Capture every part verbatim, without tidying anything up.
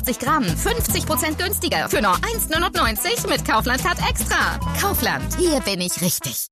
fünfhundertachtzig Gramm, fünfzig Prozent günstiger. Für nur eins neunundneunzig mit Kaufland Card Extra. Kaufland, hier bin ich richtig.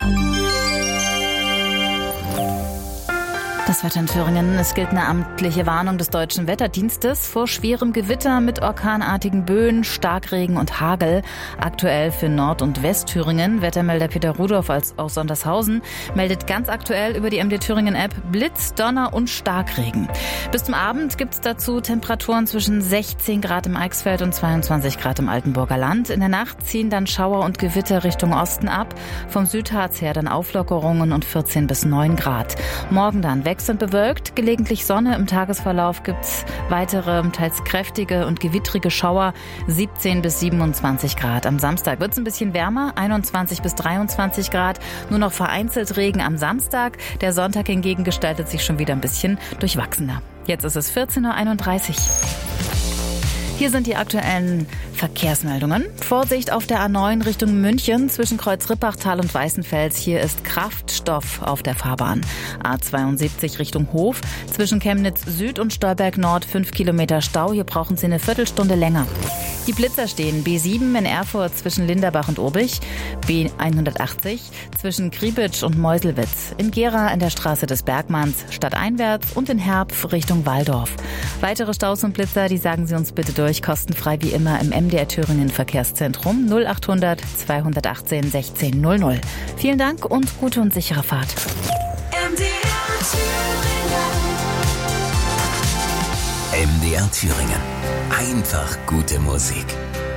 Das Wetter in Thüringen. Es gilt eine amtliche Warnung des Deutschen Wetterdienstes vor schwerem Gewitter mit orkanartigen Böen, Starkregen und Hagel. Aktuell für Nord- und Westthüringen. Wettermelder Peter Rudolph aus Sondershausen meldet ganz aktuell über die M D Thüringen App Blitz, Donner und Starkregen. Bis zum Abend gibt es dazu Temperaturen zwischen sechzehn Grad im Eichsfeld und zweiundzwanzig Grad im Altenburger Land. In der Nacht ziehen dann Schauer und Gewitter Richtung Osten ab. Vom Südharz her dann Auflockerungen und vierzehn bis neun Grad. Morgen dann wechselnd bewölkt, gelegentlich Sonne. Im Tagesverlauf gibt's weitere, teils kräftige und gewittrige Schauer, siebzehn bis siebenundzwanzig Grad. Am Samstag wird's ein bisschen wärmer, einundzwanzig bis dreiundzwanzig Grad. Nur noch vereinzelt Regen am Samstag. Der Sonntag hingegen gestaltet sich schon wieder ein bisschen durchwachsener. Jetzt ist es vierzehn Uhr einunddreißig. Hier sind die aktuellen Verkehrsmeldungen. Vorsicht auf der A neun Richtung München zwischen Kreuz-Rippachtal und Weißenfels. Hier ist Kraftstoff auf der Fahrbahn. A zweiundsiebzig Richtung Hof zwischen Chemnitz Süd und Stolberg Nord fünf Kilometer Stau. Hier brauchen Sie eine Viertelstunde länger. Die Blitzer stehen B sieben in Erfurt zwischen Linderbach und Obig, B hundertachtzig zwischen Kriebitsch und Meuselwitz, in Gera in der Straße des Bergmanns stadteinwärts und in Herb Richtung Walldorf. Weitere Staus und Blitzer, die sagen Sie uns bitte durch, kostenfrei wie immer im M D R Thüringen Verkehrszentrum null achthundert zweihundertachtzehn sechzehn null null. Vielen Dank und gute und sichere Fahrt. M D R Thüringen. M D R Thüringen. Einfach gute Musik.